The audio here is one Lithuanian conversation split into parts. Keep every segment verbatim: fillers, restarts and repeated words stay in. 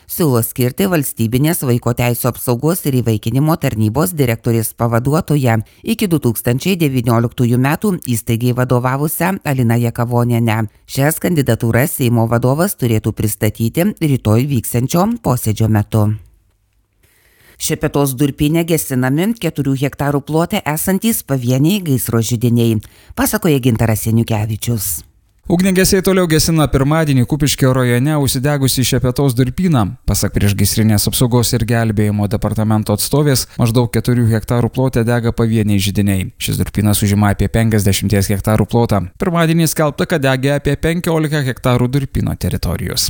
siūlo skirti valstybinės vaiko teisių apsaugos ir įvaikinimo tarnybos direktorės pavaduotoją iki du tūkstančiai devynioliktųjų metų įstaigai vadovavusią Aliną Jakavonienę. Šias kandidatūras Seimo vadovas turėtų pristatyti rytoj vyksiančio posėdžio metu. Šepetos durpyne gesinami keturių hektarų plote esantys pavieniai gaisro židiniai, pasakoja Gintaras Janiukevičius. Ugniagesiai toliau gesina pirmadienį Kupiškio rajone užsidegusi Šepetos durpyną. Pasak priešgaisrinės apsaugos ir gelbėjimo departamento atstovės, maždaug keturių hektarų plote dega pavieniai židiniai. Šis durpynas užima apie penkiasdešimties hektarų plotą. Pirmadienį skelbta, kad degė apie penkiolika hektarų durpyno teritorijos.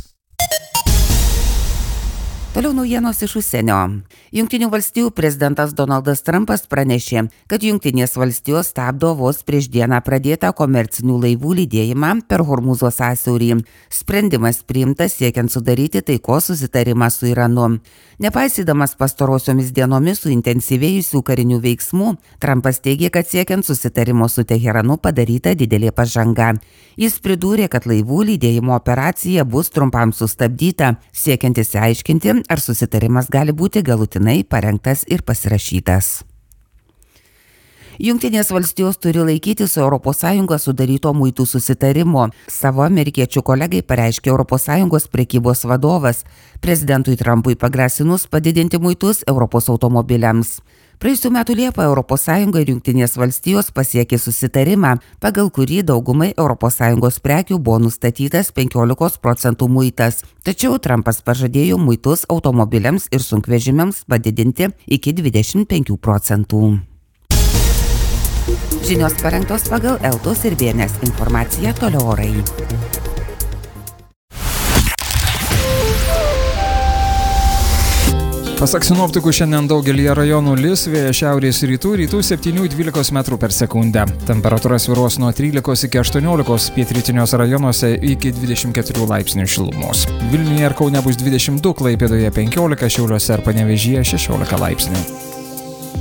Toliau naujienos iš užsienio. Jungtinių valstijų prezidentas Donaldas Trumpas pranešė, kad Jungtinės valstijos stabdo vos prieš dieną pradėtą komercinių laivų lydėjimą per Hormūzo sąsiaurį. Sprendimas priimtas siekiant sudaryti taikos susitarimą su Iranu. Nepaisydamas pastarosiomis dienomis suintensyvėjusių karinių veiksmų, Trumpas teigė, kad siekiant susitarimo su Teheranu padaryta didelė pažanga. Jis pridūrė, kad laivų lydėjimo operacija bus trumpam sustabdyta, siekiant išsiaiškinti, ar susitarimas gali būti galutinai parengtas ir pasirašytas. Jungtinės valstijos turi laikytis su Europos Sąjunga sudaryto muitų susitarimo. Savo amerikiečių kolegai pareiškė Europos Sąjungos prekybos vadovas, prezidentui Trumpui pagrasinus padidinti muitus Europos automobiliams. Praėjusių metų Liepą Europos Sąjunga ir Jungtinės valstijos pasiekė susitarimą, pagal kurį daugumai Europos Sąjungos prekių buvo nustatytas penkiolikos procentų muitas. Tačiau Trumpas pažadėjo muitus automobiliams ir sunkvežimiams padidinti iki dvidešimt penkių procentų. Žinios parengtos pagal Eltos ir Vienės informaciją, toliau orai. Pasak sinoptikų, šiandien daugelyje rajonų lis, vėjas šiaurės rytų, rytų septynių iki dvylikos metrų per sekundę. Temperatūra svyruos nuo trylikos iki aštuoniolikos, pietrytiniuose rajonuose iki dvidešimt keturių laipsnių šilumos. Vilniuje ir Kaune bus dvidešimt du, Klaipėdoje penkiolika, Šiauliuose ir Panevėžyje šešiolika laipsnių.